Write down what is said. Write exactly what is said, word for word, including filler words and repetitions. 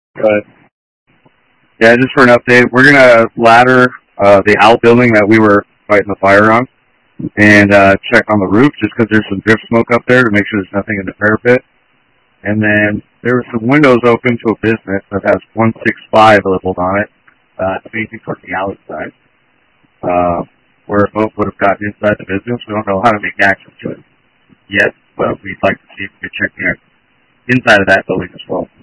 But yeah, just for an update, we're gonna ladder uh, the out building that we were fighting the fire on, and uh, check on the roof just because there's some drift smoke up there to make sure there's nothing in the parapet. And then there were some windows open to a business that has one six five labeled on it, uh, facing towards the outside, uh, where a boat would have gotten inside the business. We don't know how to make access to it yet, but we'd like to see if we could check the inside of that building as well.